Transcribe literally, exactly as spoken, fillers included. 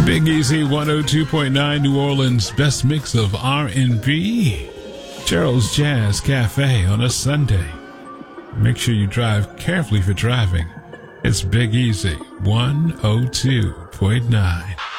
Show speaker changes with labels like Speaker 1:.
Speaker 1: Big Easy one oh two point nine, New Orleans' best mix of R and B. Gerald's Jazz Cafe on a Sunday. Make sure you drive carefully for driving. It's Big Easy one oh two point nine.